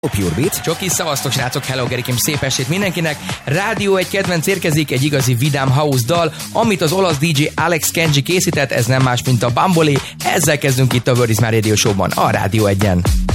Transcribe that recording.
Pure Beat. Csoki, szavaztok srácok, hello Gerikim, szép estét mindenkinek. Rádió egy kedvenc érkezik, egy igazi vidám house dal, amit az olasz DJ Alex Kenji készített, ez nem más, mint a Bamboli. Ezzel kezdünk itt a Word is My Radio Show-ban, a Rádió 1-en.